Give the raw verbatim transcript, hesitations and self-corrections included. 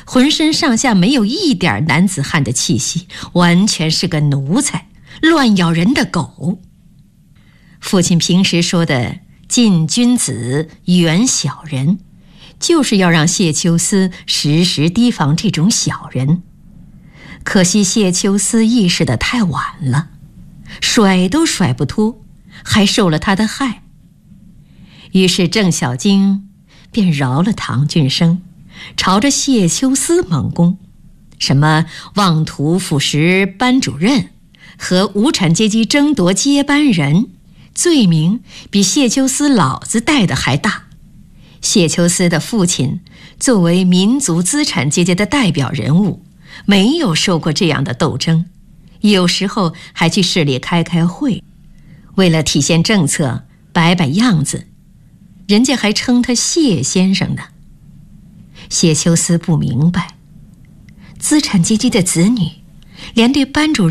浑身上下没有一点男子汉的气息，完全是个奴才，乱咬人的狗。父亲平时说的近君子，远小人，就是要让谢秋思时时提防这种小人。可惜谢秋思意识得太晚了，甩都甩不脱，还受了他的害。于是郑小京便饶了唐俊生，朝着谢秋思猛攻，什么妄图腐蚀班主任和无产阶级争夺接班人，罪名比谢秋思老子带的还大。谢秋思的父亲作为民族资产阶级的代表人物，没有受过这样的斗争，有时候还去市里开开会，为了体现政策摆摆样子，人家还称他谢先生呢。谢秋思不明白，资产阶级的子女连对班主任